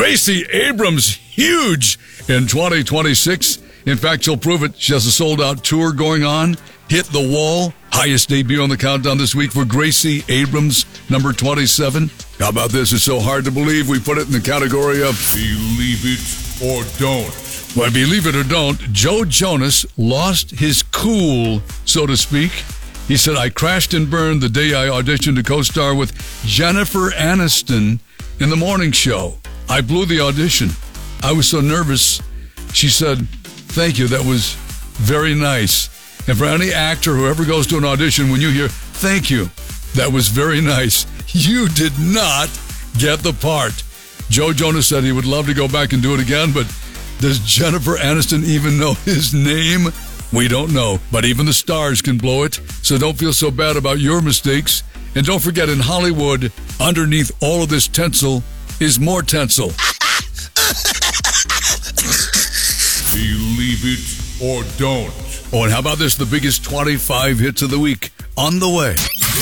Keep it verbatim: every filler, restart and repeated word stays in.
Gracie Abrams, huge in twenty twenty-six. In fact, she'll prove it. She has a sold-out tour going on. Hit the Wall, highest debut on the countdown this week for Gracie Abrams, number twenty-seven. How about this? It's so hard to believe we put it in the category of Believe It or Don't. Well, believe it or don't, Joe Jonas lost his cool, so to speak. He said, I crashed and burned the day I auditioned to co-star with Jennifer Aniston in the morning show. I blew the audition. I was so nervous. She said, thank you, that was very nice. And for any actor who ever goes to an audition, when you hear, thank you, that was very nice, you did not get the part. Joe Jonas said he would love to go back and do it again, but does Jennifer Aniston even know his name? We don't know, but even the stars can blow it, so don't feel so bad about your mistakes. And don't forget, in Hollywood, underneath all of this tinsel is more tinsel. Believe it or don't. Oh, and how about this? The biggest twenty-five hits of the week on the way.